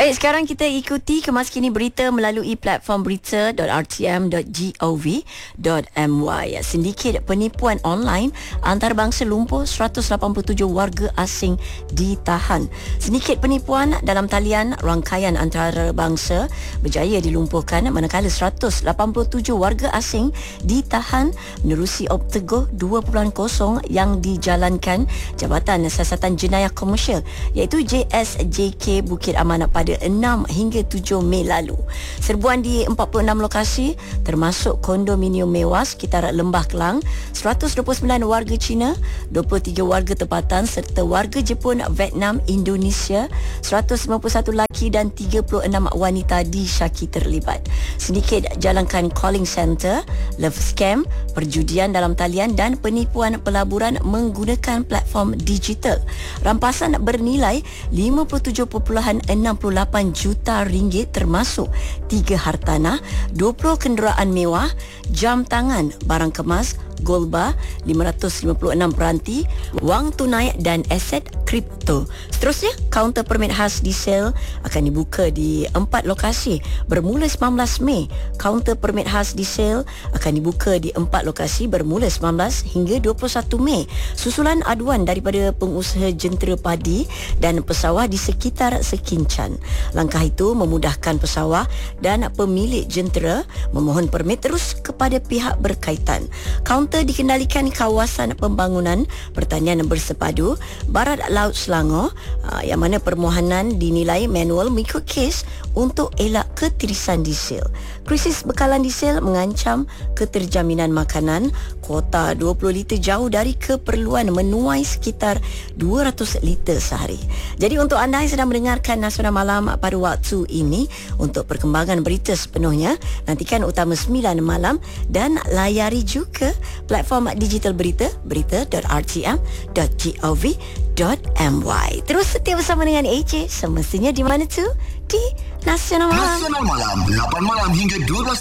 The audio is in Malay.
Baik, sekarang kita ikuti kemas kini berita melalui platform berita.rtm.gov.my. Sindiket penipuan online antarabangsa lumpuh, 187 warga asing ditahan. Sindiket penipuan dalam talian rangkaian antarabangsa berjaya dilumpuhkan manakala 187 warga asing ditahan menerusi Optego 2.0 yang dijalankan Jabatan Siasatan Jenayah Komersial iaitu JSJK Bukit Amanat pada 6 hingga 7 Mei lalu. Serbuan di 46 lokasi termasuk kondominium mewah sekitar Lembah Kelang, 129 warga Cina, 23 warga tempatan serta warga Jepun, Vietnam, Indonesia, 191 lelaki dan 36 wanita disyaki terlibat. Sindiket jalankan calling center, love scam, perjudian dalam talian dan penipuan pelaburan menggunakan platform digital. Rampasan bernilai 57.68 juta ringgit termasuk 3 hartanah, 20 kenderaan mewah, jam tangan, barang kemas, gold bar, 556 peranti, wang tunai dan aset kripto. Seterusnya, kaunter permit khas diesel akan dibuka di 4 lokasi bermula 19 Mei. Kaunter permit khas diesel akan dibuka di 4 lokasi bermula 19 hingga 21 Mei. Susulan aduan daripada pengusaha jentera padi dan pesawah di sekitar Sekincan. Langkah itu memudahkan pesawah dan pemilik jentera memohon permit terus kepada pihak berkaitan. Kaunter dikendalikan kawasan pembangunan pertanian bersepadu Barat Laut Selangor, yang mana permohonan dinilai manual mengikut kes untuk elak ketirisan diesel. Krisis bekalan diesel mengancam keterjaminan makanan. Kuota 20 liter jauh dari keperluan menuai sekitar 200 liter sehari. Jadi untuk anda yang sedang mendengarkan Nasional Malam pada waktu ini, untuk perkembangan berita sepenuhnya, nantikan Utama 9 malam dan layari juga platform digital berita, berita.rtm.gov.my. Terus setia bersama dengan AJ, semestinya di mana tu? Di Nasional Malam. Nasional Malam, 8 malam hingga 12